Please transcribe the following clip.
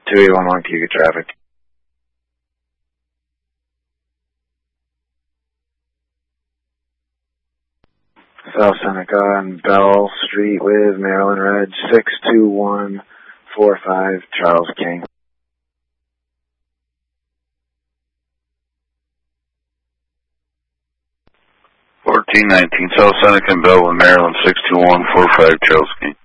2811, can you get traffic? South Seneca on Bell Street with Maryland Red 62145 Charles King. 1419 South Seneca and Bell with Maryland 62145 Charles King.